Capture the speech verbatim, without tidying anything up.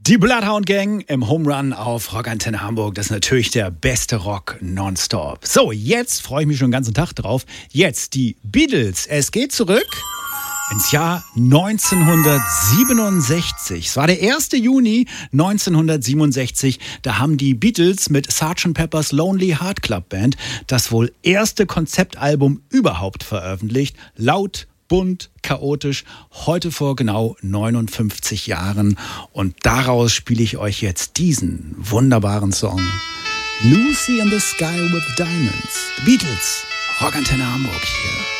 Die Bloodhound Gang im Home Run auf Rockantenne Hamburg. Das ist natürlich der beste Rock nonstop. So, jetzt freue ich mich schon den ganzen Tag drauf. Jetzt die Beatles. Es geht zurück ins Jahr neunzehnhundertsiebenundsechzig. Es war der erste Juni neunzehnhundertsiebenundsechzig. Da haben die Beatles mit Sergeant Pepper's Lonely Heart Club Band das wohl erste Konzeptalbum überhaupt veröffentlicht. Laut, bunt, chaotisch, heute vor genau neunundfünfzig Jahren. Und daraus spiele ich euch jetzt diesen wunderbaren Song. Lucy in the Sky with Diamonds. The Beatles, Rockantenne Hamburg hier.